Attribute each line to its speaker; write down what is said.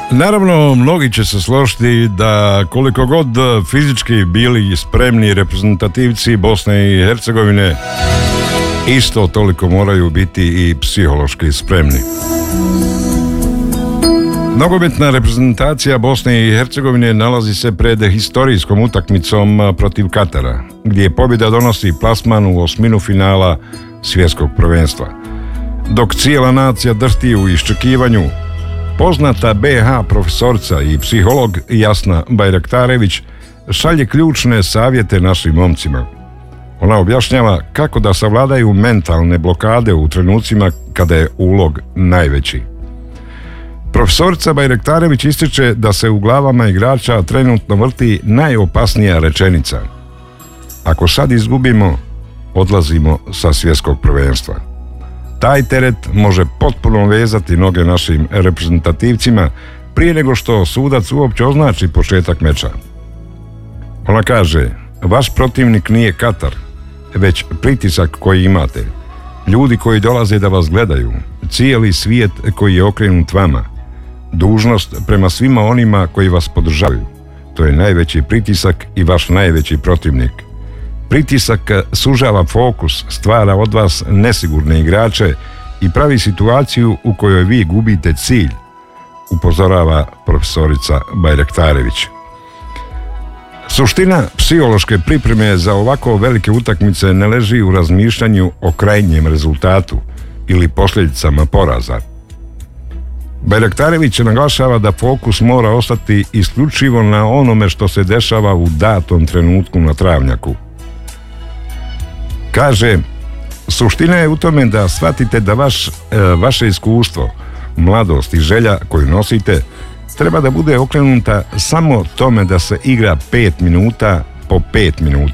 Speaker 1: Naravno, mnogi će se složiti da koliko god fizički bili spremni reprezentativci Bosne i Hercegovine, isto toliko moraju biti i psihološki spremni. Nogometna reprezentacija Bosne i Hercegovine nalazi se pred historijskom utakmicom protiv Katara, gdje pobjeda donosi plasman u osminu finala svjetskog prvenstva. Dok cijela nacija drhti u iščekivanju, poznata BH profesorica i psiholog Jasna Bajraktarević šalje ključne savjete našim momcima. Ona objašnjava kako da savladaju mentalne blokade u trenucima kada je ulog najveći. Profesorica Bajraktarević ističe da se u glavama igrača trenutno vrti najopasnija rečenica: ako sad izgubimo, odlazimo sa svjetskog prvenstva. Taj teret može potpuno vezati noge našim reprezentativcima prije nego što sudac uopće označi početak meča. Ona kaže: vaš protivnik nije Katar, već pritisak koji imate, ljudi koji dolaze da vas gledaju, cijeli svijet koji je okrenut vama, dužnost prema svima onima koji vas podržavaju. To je najveći pritisak i vaš najveći protivnik. Pritisak sužava fokus, stvara od vas nesigurne igrače i pravi situaciju u kojoj vi gubite cilj, upozorava profesorica Bajraktarević. Suština psihološke pripreme za ovako velike utakmice ne leži u razmišljanju o krajnjem rezultatu ili posljedicama poraza. Bajraktarević naglašava da fokus mora ostati isključivo na onome što se dešava u datom trenutku na travnjaku. Kaže: suština je u tome da shvatite da vaše iskustvo, mladost i želja koju nosite treba da bude okrenuta samo tome da se igra 5 minuta po 5 minuta.